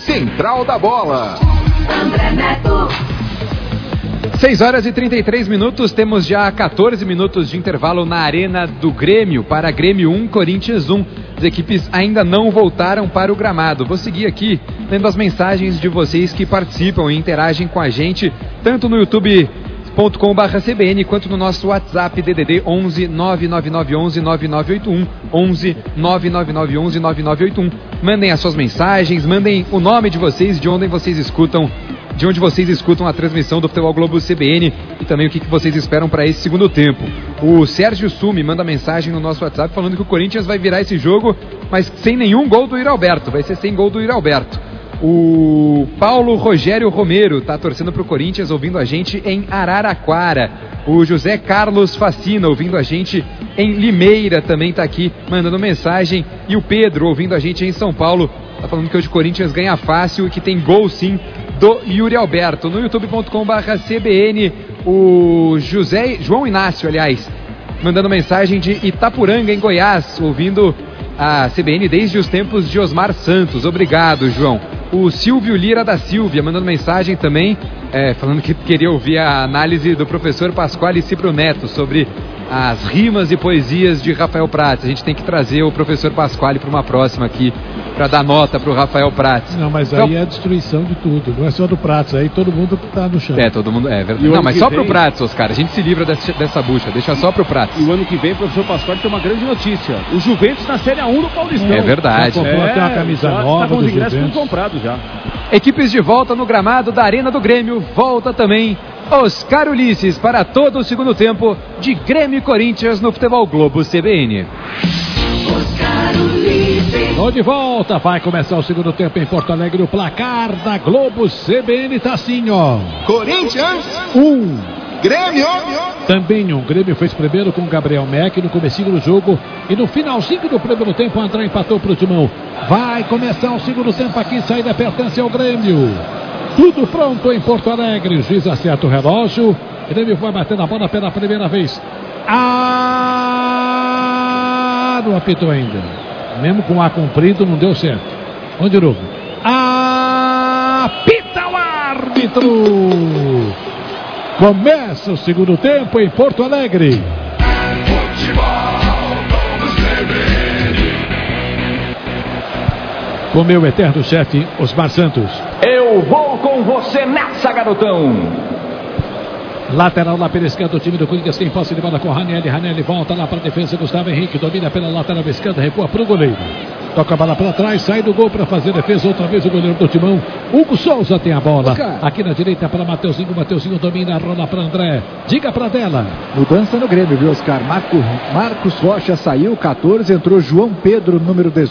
Central da Bola. André Neto. 6 horas e 33 minutos, temos já 14 minutos de intervalo na Arena do Grêmio, para Grêmio 1, Corinthians 1. As equipes ainda não voltaram para o gramado. Vou seguir aqui lendo as mensagens de vocês que participam e interagem com a gente, tanto no youtube.com/CBN, quanto no nosso WhatsApp DDD 11 99911 9981, 11 99911 9981. Mandem as suas mensagens, mandem o nome de vocês, de onde vocês escutam a transmissão do Futebol Globo CBN e também o que vocês esperam para esse segundo tempo. O Sérgio Sumi manda mensagem no nosso WhatsApp falando que o Corinthians vai virar esse jogo, mas sem nenhum gol do Yuri Alberto. Vai ser sem gol do Yuri Alberto. O Paulo Rogério Romero está torcendo para o Corinthians, ouvindo a gente em Araraquara. O José Carlos Facina, ouvindo a gente em Limeira, também está aqui mandando mensagem. E o Pedro, ouvindo a gente em São Paulo, está falando que hoje o Corinthians ganha fácil e que tem gol sim do Yuri Alberto. No youtube.com/CBN, o João Inácio, mandando mensagem de Itapuranga, em Goiás, ouvindo a CBN desde os tempos de Osmar Santos. Obrigado, João. O Silvio Lira da Silvia mandando mensagem também, falando que queria ouvir a análise do professor Pasquale Cipro Neto sobre as rimas e poesias de Rafael Prats. A gente tem que trazer o professor Pasquale para uma próxima aqui, para dar nota para o Rafael Prats. Não, mas aí é a destruição de tudo, não é só do Prats, aí todo mundo tá no chão. Todo mundo, é verdade. Não, mas só pro Prats, Oscar, a gente se livra dessa bucha, deixa só pro Prats. E o ano que vem o professor Pasquale tem uma grande notícia, o Juventus na Série A1 do Paulistão. É verdade. Já comprou até uma camisa nova tá com do os ingressos Juventus. comprados já. Equipes de volta no gramado da Arena do Grêmio, volta também Oscar Ulisses para todo o segundo tempo de Grêmio e Corinthians no Futebol Globo CBN. Tô de volta, vai começar o segundo tempo em Porto Alegre. O placar da Globo CBN tá assim, ó. Corinthians 1. Grêmio Também o Grêmio fez primeiro com o Gabriel Mack no comecinho do jogo. E no finalzinho do primeiro tempo o André empatou pro Timão. Vai começar o segundo tempo aqui, saída pertence ao Grêmio. Tudo pronto em Porto Alegre. O juiz acerta o relógio. O Grêmio vai bater na bola pela primeira vez. Não apitou ainda. Mesmo com A comprido não deu certo. Vamos de novo. Apita o árbitro. Começa o segundo tempo em Porto Alegre. Com meu eterno chefe, Osmar Santos. Eu vou com você nessa, garotão. Lateral lá pela esquerda, o time do Corinthians tem posse de bola com Ranieri. Ranieri volta lá para a defesa. Gustavo Henrique domina pela lateral esquerda, recua para o goleiro. Toca a bola para trás, sai do gol para fazer defesa. Outra vez o goleiro do Timão. Hugo Souza tem a bola. Aqui na direita para Mateuzinho. Mateuzinho domina, rola para André. Diga para dela. Mudança no Grêmio, viu, Oscar? Marcos Rocha saiu, 14. Entrou João Pedro, número 18.